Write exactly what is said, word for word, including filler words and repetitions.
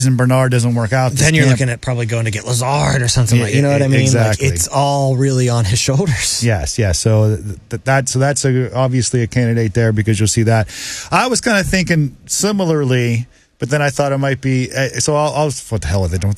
and Bernard doesn't work out, then you're camp, looking at probably going to get Lazard or something Yeah, like, you know what I mean? exactly. Like, it's all really on his shoulders. Yes, yes. So th- that so that's a, obviously a candidate there because you'll see that. I was kind of thinking similarly, but then I thought it might be. Uh, so I'll, I'll what the hell with it? Don't